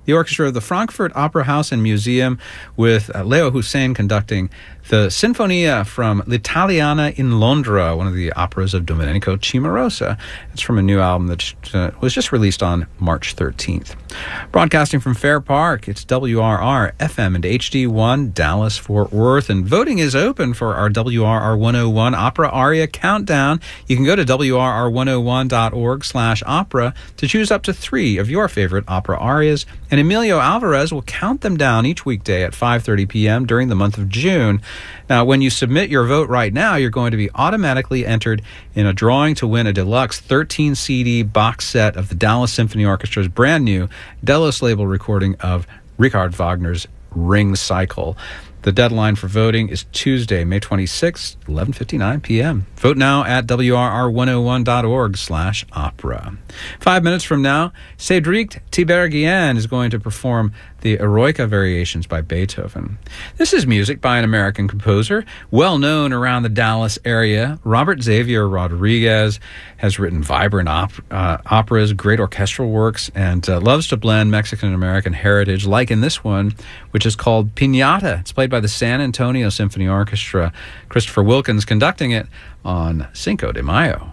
the orchestra of the Frankfurt Opera House and Museum with Leo Hussein conducting the Sinfonia from L'Italiana in Londra, one of the operas of Domenico Cimarosa. It's from a new album that was just released on March 13th. Broadcasting from Fair Park, it's WRR FM and HD1 Dallas Fort Worth, and voting is open for our WRR 101 Opera Aria Countdown. You can go to WRR101.org/opera to choose up to 3 of your favorite opera arias, and Emilio Alvarez will count them down each weekday at 5:30 p.m. during the month of June. Now, when you submit your vote right now, you're going to be automatically entered in a drawing to win a deluxe 13-CD box set of the Dallas Symphony Orchestra's brand new Delos label recording of Richard Wagner's Ring Cycle. The deadline for voting is Tuesday, May 26th, 11:59 p.m. Vote now at WRR101.org/opera. 5 minutes from now, Cédric Tiberghien is going to perform the Eroica Variations by Beethoven. This is music by an American composer, well known around the Dallas area. Robert Xavier Rodriguez has written vibrant operas, great orchestral works, and loves to blend Mexican and American heritage, like in this one, which is called Piñata. It's played by the San Antonio Symphony Orchestra. Christopher Wilkins conducting it on Cinco de Mayo.